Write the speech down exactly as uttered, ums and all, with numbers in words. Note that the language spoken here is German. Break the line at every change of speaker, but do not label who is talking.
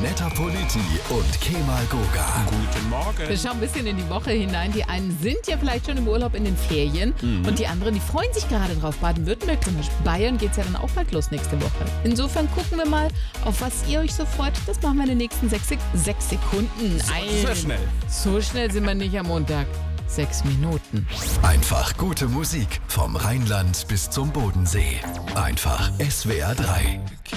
Metropoliti und Kemal Goga.
Guten Morgen.
Wir schauen ein bisschen in die Woche hinein. Die einen sind ja vielleicht schon im Urlaub in den Ferien mhm. und die anderen, die freuen sich gerade drauf. Baden-Württemberg zum Beispiel. Bayern geht es ja dann auch bald los nächste Woche. Insofern gucken wir mal, auf was ihr euch so freut. Das machen wir in den nächsten sechs, sechs Sekunden.
So, so schnell.
So schnell sind wir nicht am Montag. Sechs Minuten.
Einfach gute Musik vom Rheinland bis zum Bodensee. Einfach S W R drei.